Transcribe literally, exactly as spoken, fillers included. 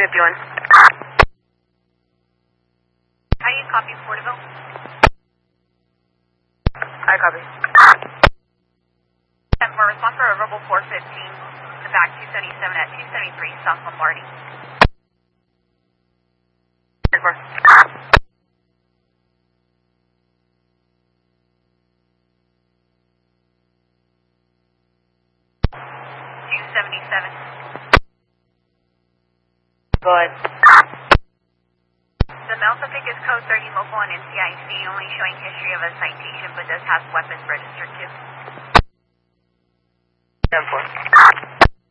fifty-one. How do you copy Porterville? I copy. For response for a verbal four fifteen, the back two seventy-seven at two seventy-three South Lombardi. four. two seventy-seven. Go ahead. The mail subject is code thirty local on N C I C, only showing history of a citation, but does have weapons registered too. ten four.